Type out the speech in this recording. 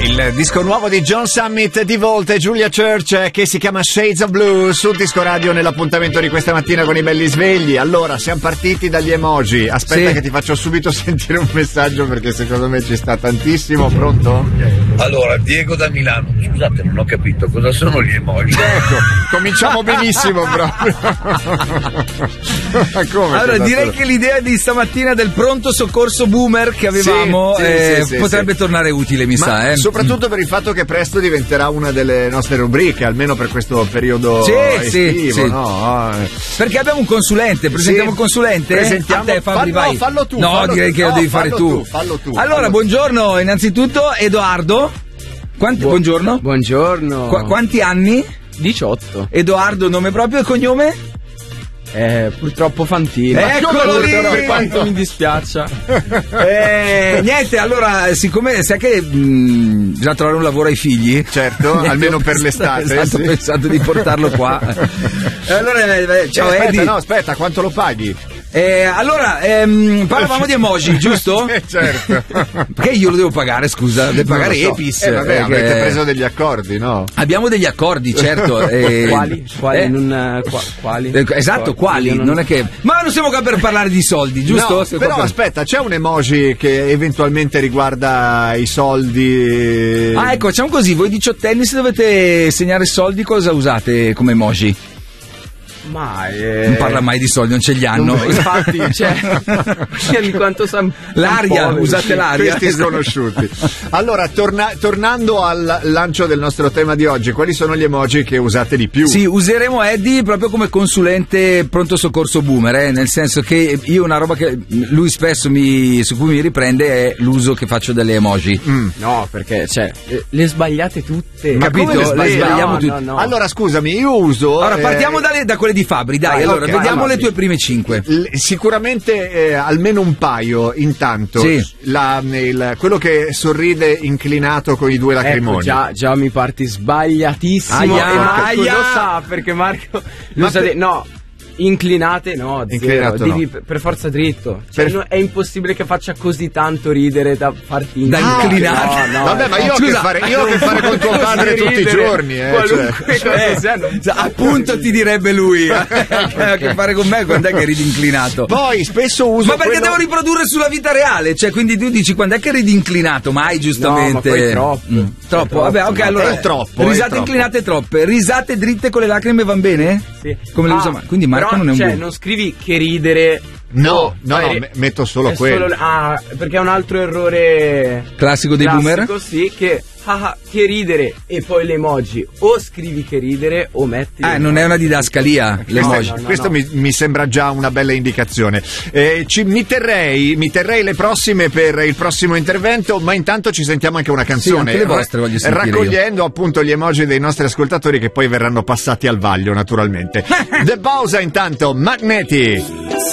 Il disco nuovo di John Summit, di Volt e Julia Church, che si chiama Shades of Blue, su Disco Radio nell'appuntamento di questa mattina con i belli svegli. Allora, siamo partiti dagli emoji. Aspetta che ti faccio subito sentire un messaggio perché secondo me ci sta tantissimo. Pronto? Allora, Diego da Milano. Scusate, non ho capito cosa sono gli emoji. Ecco, cominciamo benissimo proprio. Come? Allora, direi che l'idea di stamattina del pronto soccorso boomer che avevamo potrebbe tornare utile, mi sa. Soprattutto per il fatto che presto diventerà una delle nostre rubriche, almeno per questo periodo estivo, no? Perché abbiamo un consulente, presentiamo il consulente? Presentiamo. A te, Fabri, vai. Fallo tu. No, direi che lo devi fare tu. Fallo tu. Allora, buongiorno, innanzitutto Edoardo. Buongiorno. Buongiorno. Quanti anni? 18. Edoardo, nome proprio e cognome? Purtroppo Fantino. Eccolo lì! Per quanto mi dispiaccia. Niente, allora, siccome sai che bisogna trovare un lavoro ai figli, certo, almeno per l'estate. Ho pensato di portarlo qua. Allora, ciao Eddie. Aspetta, quanto lo paghi? Allora, parlavamo di emoji, giusto? Certo. Perché io lo devo pagare, scusa? Devo pagare Epis. Avete preso degli accordi, no? Abbiamo degli accordi, certo. Quali? Esatto, quali? Non è che... Ma non siamo qua per parlare di soldi, giusto? No, però aspetta, c'è un emoji che eventualmente riguarda i soldi. Ah, ecco, facciamo così, voi diciottenni, se dovete segnare soldi, cosa usate come emoji? Non parla mai di soldi, non ce li hanno. Infatti, di quanto l'aria, usate l'aria. Questi sconosciuti. Allora, tornando al lancio del nostro tema di oggi, quali sono gli emoji che usate di più? Sì, useremo Eddie proprio come consulente pronto soccorso boomer, nel senso che io una roba che lui spesso su cui mi riprende è l'uso che faccio delle emoji. No, perché le sbagliate tutte. Capito? Le sbagliamo tutte. No. Allora, scusami, io uso. Allora, partiamo da quelle di Fabri, dai, allora, vediamo le tue prime 5. Sicuramente almeno un paio, intanto. Sì. Quello che sorride inclinato con i due lacrimoni. Ecco, già mi parti sbagliatissimo. E Marco lo sa, perché Marco lo sa. No. Inclinate, no, inclinato devi per forza dritto. È impossibile che faccia così tanto ridere da farti inclinato. No. Vabbè, ma io ho che fare con tuo padre tutti i giorni. Qualunque cosa sia, appunto ti direbbe lui. Ha a che fare con me quando è che ridi inclinato. Poi spesso uso. Ma perché devo riprodurre sulla vita reale? Cioè, quindi tu dici quando è che ridi inclinato? Mai, giustamente. No, ma poi troppo. Vabbè, ok, allora. È troppo. Risate inclinate troppe. Risate dritte con le lacrime van bene? Sì. Come le usa? Quindi Marco non è un buon. Non scrivi che ridere. No, metto solo quello. Perché è un altro errore classico dei boomer. Sì, che ridere e poi le emoji. O scrivi che ridere o metti. Non è una didascalia l'emoji. Questo mi sembra già una bella indicazione. Mi terrei le prossime per il prossimo intervento, ma intanto ci sentiamo anche una canzone. Sì, anche le vostre voglio sentire raccogliendo appunto gli emoji dei nostri ascoltatori che poi verranno passati al vaglio, naturalmente. The Pausa intanto, Magneti.